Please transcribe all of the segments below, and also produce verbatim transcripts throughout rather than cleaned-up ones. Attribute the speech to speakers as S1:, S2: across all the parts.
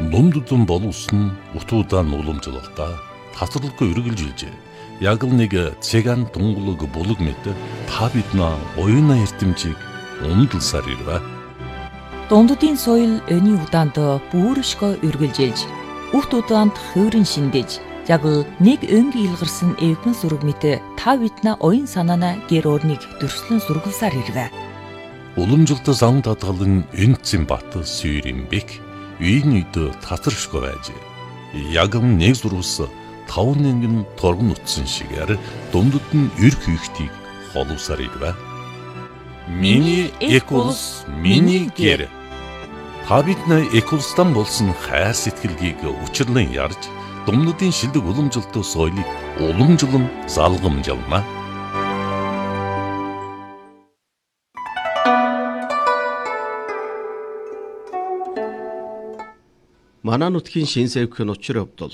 S1: Дундудун боловсон утуудаан уламжлалтаа тасралгүй үргэлжилжээ. Яг л нэг цэган тунгалаг булаг мэт та биднээ оюуна эрдэмжийг ундалсаар ирвэ.
S2: Дундудын соёл өний удаанд бүршгөө үргэлжилж, урт удаанд хувирын шиндэж, яг л нэг өнг илгарсан эвгэн сүрэг мэт та биднээ оюун санаана гэр орныг дөрслөн сургалсаар ирвэ.
S1: Уламжлалт зам татгалан энцэн бат сүйрийн бик үеийн үед татаршгүй байж. Яг нэг зурвас тав нэгэн торгон утсан шигээр дундад нь эр хийхтийг холовсаар ирвэ. Миний экулс, миний гэр. Та бидний экулстан болсон хайр сэтгэлгийг учирлан ярьж, дундадын шилдэг уламжлалт соёлыг уламжлан залгамжлана.
S3: Манай нутгийн шин сэвхэн учир явдал.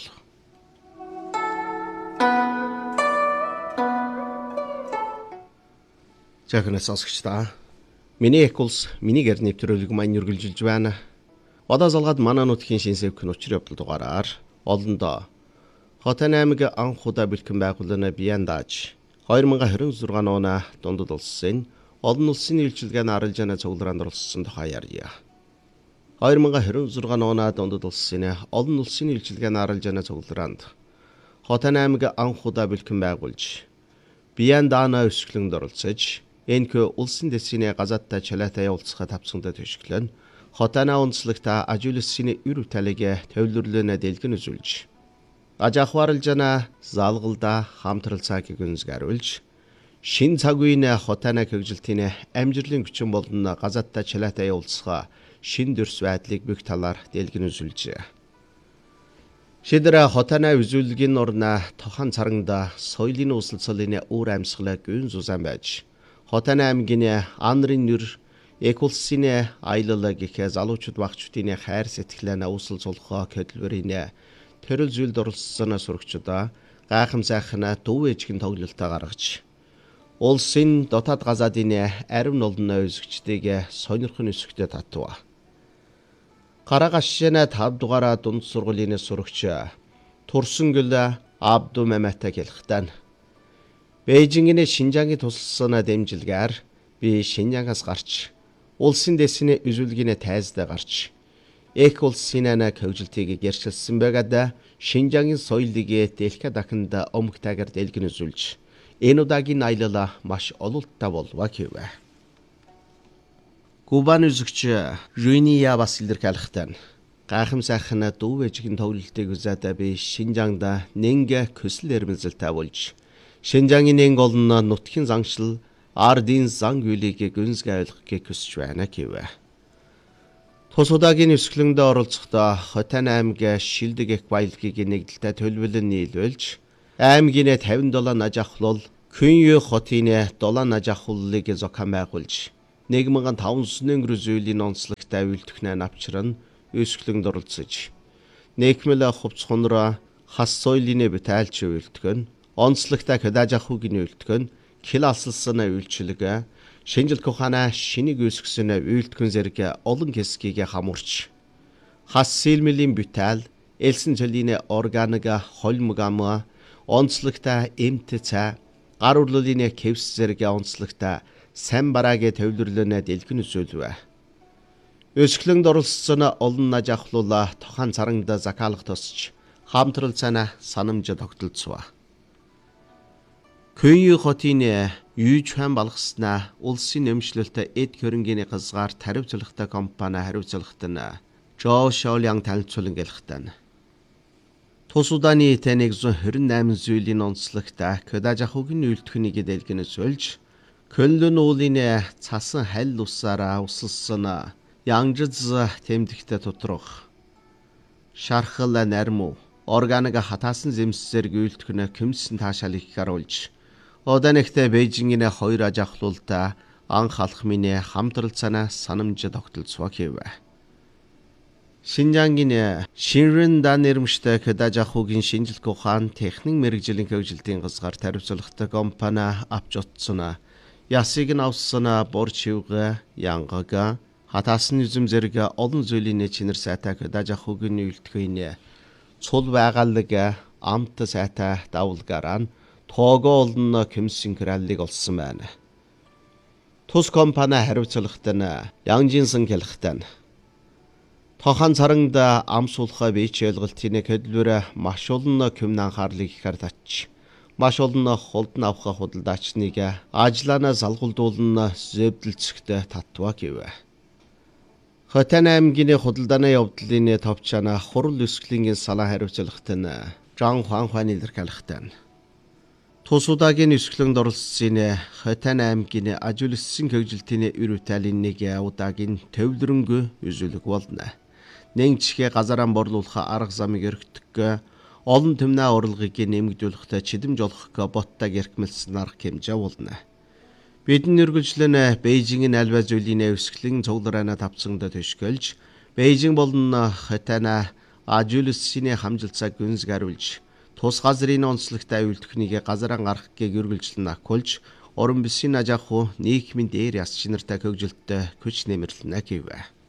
S3: Жахнаас сонсогчдаа. Миний экулс, миний гэр нэвтрүүлэг маань үргэлжилж байна. Одоо залгаад манай нутгийн шин сэвхэн учир явдал дугаараар олондоо Хотын аймаг анх удаа бэлтгэн байгууллагын Бияндааж две тысячи двадцать шесть оны дундад улсын олон улсын үйлчилгээний арилжааны цуглараанд оролцсон тухай ярья. две тысячи двадцать шесть оны дундад улсын олон улсын үйлчилгээний арилжааны цуглараанд Хотын аймаг анх удаа бэлтгэн байгуулж Бияндаана өсгөлөнд оролцож энэхүү улсын дэсгийн газааттай чалаатай явуулцгаа тавцсандаа төшөглөн Хотана онцлогта ажуулсны үр талыг төвлөрлөнө дэлгэн үзүүлж ажахваралжана залгалда хамтралцааг гүнзгааруулж шин цаг үеийн Хотана хөгжилтийн амжилтын хүчин болон газааттай чалаатай явуулцгаа шин дөрс байдлыг бүх талаар дэлгэн үзүүлжээ. Шидра Хотана үзүүлгийн орна тохон царангда соёлын өсөлцөлийн өөр амьсгалаа гүн зузаан байж Хотана аймгийн анрын нүр экулсын аялал гэх залуучууд багчдын хайр сэтгэлээ өсөл цулхоо хөдөлмөрийн төрөл зүйлд оролцсон сурагчдаа гайхам сайхан дуу ээжгийн тоглолтоо гаргаж улсын дотоод газаадын арим олонно үзэгчдийг сонирхон өсгөдөд татваа. Карагашшина тав дугаараа дунд сургуулийн сурагч Турсангөл Абду Мамата хэлэхдээ Бээжингийн Шинжаангийн тусалсан дэмжилгээр би Шинжаангаас гарч улсын дэсний үзүүлгийн тайзтай гарч эк улсын хөгжилтийг гэрчилсэн байгаад Шинжаангийн соёлыг дэлхийд дахинд өмгтайгаар дэлгэн үзүүлж энэ удаагийн аялал маш ололттой болов гэвэ. Кубан үзэгч Жуния бас илэрхийлэхдээ гайхам сайхан дуу ээжгийн тоглолтыг үзээд би Шинжаангда нэнгэ көсөл эрмэлзэлтэй болж Шинжаангийн нэн олон нутгийн зангшил ардын занг үлийг гүнзгий ойлгохыг хүсэж байна гэвэ. Тус удаагийн өсгөлөнд оролцохдоо Хотын аймгийн шилдэг их баялагийг нэгдэлтэй төлөвлөн нийлүүлж аймгийн пятьдесят доллар аж ахуйл Күнью хотын доллар аж ахууллыг зохион байгуулж нэг мянган таван сүнэн зүйлийн онцлогтой үйлдвэрнээ навчран өсгөлөнд оролцож нийгмэл хувц хонроо хас соёлын бүтээлч үйлдвэр онцлогтой аж ахуйн үйлдвэр кил алсалсан үйлчлэг шинжлэх ухааны шинийг үүсгэсэн үйлдвэрийн зэрэг олон хэсгийг хамуурч хас сэлмэлийн бүтээл элсэн цэлийн органик холмгам онцлогтой эмт цай гар урлалын кевс зэрэг онцлогтой сайн бараагийн төвлөрлөнө дэлгэн үзүүлвэ. Өсгөлөнд оролцсон олон аж ахуйлаа тохон царангда закаалах тусч хамтрал цаана санамж тогтолцов. Күнью хотын юучхан балгаснаа улсын нэмшлэлтэй эд хөрөнгөний газгаар таривчлахтай компани хариуцлагат нь Жоо Шоулян танилцуулан гэлэхтэн. Тус удааны нэг зуун двадцать восемь зүйлийн онцлогтой аж ахуйн үйлдвэрийг дэлгэн үзүүлж Көнлөн уулын цасан хал усаараа усалсан янгжз тэмдэгтэй тутрах шархал нарму органик хатаасан зэмсээр үйлдвэрнэ көмсөн таашаалыг харуулж Оданэгтэй Бээжингийн хоёр аж ахуйлтай анх алхмын хамтрал цаана санамж тогтолцоо гэвэ. Шинжаангийн Шинрэн дан нэрмжтэй аж ахуйн шинжилгээ ухаан техник мэргэжлийн хөгжилтийн газгаар таривчлахтай компани авч утсан ясыг нь авсан борчивга янгага Хатаасан үзэм зэрэг олон зүйлийн чинэр сайтай даж ах хөгийн үйлдэхүйн цул байгаалаг амт сайтай давлгараа тоогоо олон комиссийн краллыг олсон байна. Тус компани хариуцлагатай нь Янжинсан хэлэхтэн. Тохан царангд амсуулахаа бич ойлголтын хөдөлгөөр маш олон көмн анхаарлыг ихэр тач. Маш олон холдон авах худалдаачныг ажлаанаа салгуулдуулна зэвдэлцэхтэй татваа гэв. Хотын аймгийн худалдааны явдлын товчаана хурал өсгөлийн салан хариуцлагатай нь Жан Хуан Хуан илэрхийлэхтэн. Тус удаагийн өсгөлөнд оролцсон Хотын аймгийн ажуулсан хөгжилтийн үр бүтээлийн нэг удаагийн төвлөрөнгө үзүүлэг болно. Нэгчгээ газараа борлуулах арга замыг өргөдөх олон төмнөө урлагийг нэмэгдүүлэхдээ чидэмж олох боттаг эрхмэлсэн арга хэмжээ болно. Бидний үргэлжлэн Бээжингийн альва зүйлийн өсгөлийн цуглараана тавцсанд төшгөлж, Бээжин болон Хотын ажуулсан хамжилтсаа гүнзг хариулж, тус газрын онцлогтой үйлдвэрийг газараа гаргахыг үргэлжлэн акулж, орон бисийн ажааху нийгмийн дээр яс чинартай хөгжилтөд хүч нэмэрлэнэ гэв.